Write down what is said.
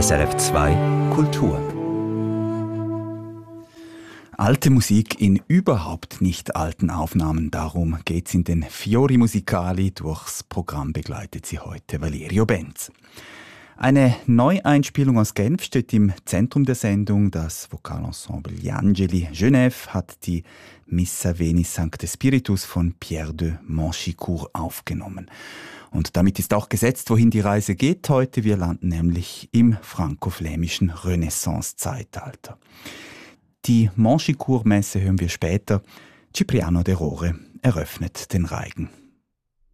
SRF 2 Kultur. Alte Musik in überhaupt nicht alten Aufnahmen. Darum geht's in den Fiori Musicali. Durchs Programm begleitet sie heute Valerio Benz. Eine Neueinspielung aus Genf steht im Zentrum der Sendung. Das Vokalensemble Gli Angeli Genève hat die Missa Veni Sancte Spiritus von Pierre de Manchicourt aufgenommen. Und damit ist auch gesetzt, wohin die Reise geht heute. Wir landen nämlich im franko-flämischen Renaissance-Zeitalter. Die Manchicourt-Messe hören wir später. Cipriano de Rore eröffnet den Reigen.